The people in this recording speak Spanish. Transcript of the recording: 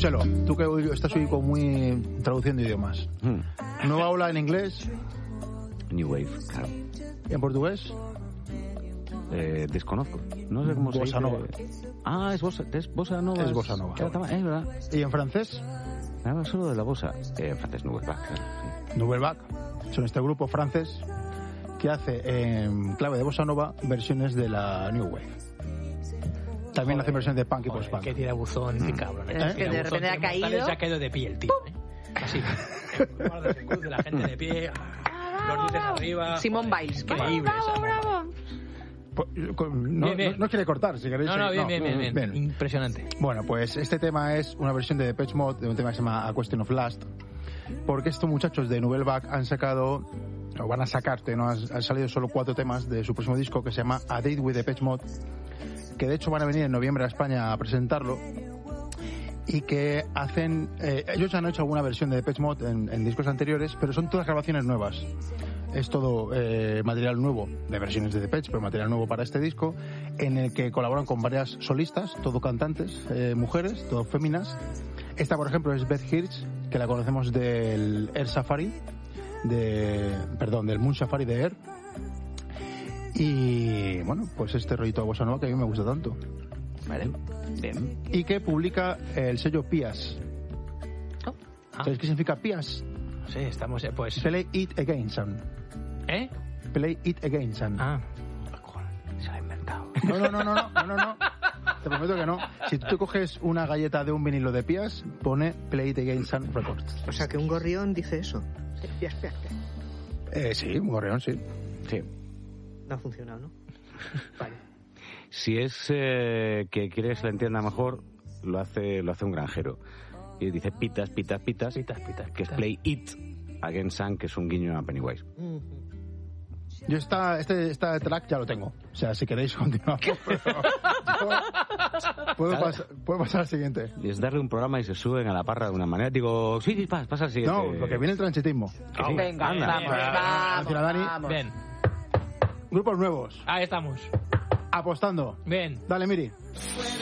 Chelo, tú que hoy estás hoy como muy traduciendo idiomas. Nueva ola en inglés. New Wave, claro. ¿Y en portugués? Desconozco. No sé cómo se dice. Bossa Nova. Ah, es Bossa Nova. Es Bossa Nova. Es verdad. ¿Y en francés? Nada, solo de la Bossa. En francés, Nouvelle Vague. Sí. Nouvelle Vague. Son este grupo francés que hace en clave de Bossa Nova versiones de la New Wave. También hace versiones de punk y post-punk. Que tira buzón, qué cabrón. Es que de repente ha caído. Se ha caído de pie el tío. Así. Guardas en cruz de la gente de pie. Los dientes arriba. Simón Biles. Increíble. Bravo. No quiere cortar, si queréis. No, bien. Impresionante. Bueno, pues este tema es una versión de Depeche Mode de un tema que se llama A Question of Lust, porque estos muchachos de Nouvelle Vague han sacado, o van a sacarte, ¿no? Han salido solo 4 temas de su próximo disco que se llama A Date with Depeche Mode, que de hecho van a venir en noviembre a España a presentarlo, y que hacen... ellos ya han hecho alguna versión de Depeche Mode en discos anteriores, pero son todas grabaciones nuevas. Es todo material nuevo de versiones de Depeche, pero material nuevo para este disco, en el que colaboran con varias solistas, todo cantantes, mujeres, todo féminas. Esta, por ejemplo, es Beth Hirsch, que la conocemos del Air Safari, del Moon Safari de Air. Y bueno, pues este rollito de bossa nova que a mí me gusta tanto. Vale, bien. Y que publica el sello Pias. ¿Sabéis qué significa Pias? Sí, estamos pues... Play It Again, son. ¿Eh? Play It Again, son. Se lo ha inventado. No. Te prometo que no. Si tú te coges una galleta de un vinilo de Pias, pone Play It Again, son Records. O sea, que un gorrión dice eso. Pias. Sí, un gorrión, sí. Sí. No ha funcionado, ¿no? Vale. Si es que quiere que se le entienda mejor, lo hace un granjero. Y dice pitas, que es Play It Again Sun, que es un guiño a Pennywise. Yo este track ya lo tengo. O sea, si queréis continuar. Puedo pasar al siguiente. Es darle un programa y se suben a la parra de una manera. Digo, sí, pasa al siguiente. No, porque viene el transitismo. Sí. Venga, vamos. Bien. Grupos nuevos. Ahí estamos. Apostando. Bien. Dale, Miri.